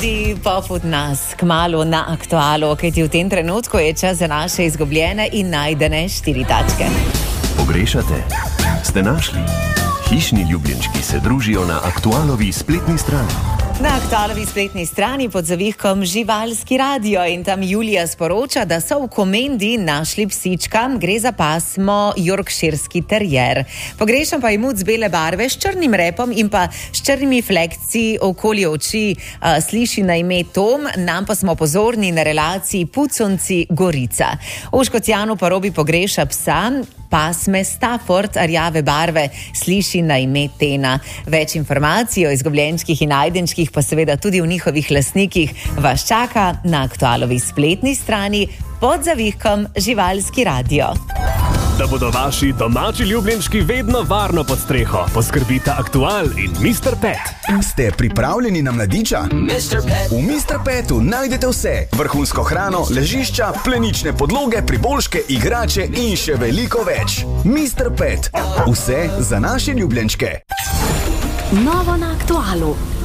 Pop od nas, kmalu na aktualu, kajti v tem trenutku je čas za naše izgubljene in najdene 4 tačke. Pogrešate? Ste našli? Hišni ljubljenčki se družijo na Aktualovi spletni strani. Na Aktualovi spletni strani pod zavihkom Živalski radio in tam Julija sporoča, da so v komendi našli psička, gre za pasmo Yorkshirski terier. Pogrešam pa imuc bele barve s črnim repom in pa s črnimi flekci okoli oči, sliši na ime Tom, nam pa smo pozorni na relaciji Puconci Gorica. V Škocjanu pa Robi pogreša psa pasme Stafford rjave barve, sliši na ime Tena. Več informacij o izgubljenčkih in najdenčkih pa seveda tudi v njihovih lastnikih vas čaka na Aktualovi spletni strani pod zavihkom Živalski radio. Da bodo vaši domači ljubljenčki vedno varno pod streho, poskrbita Aktual in Mr. Pet. Ste pripravljeni na mladiča? V Mr. Petu najdete vse. Vrhunsko hrano, ležišča, plenične podloge, priboljške, igrače in še veliko več. Mr. Pet. Vse za naše ljubljenčke. Novo na Aktualu.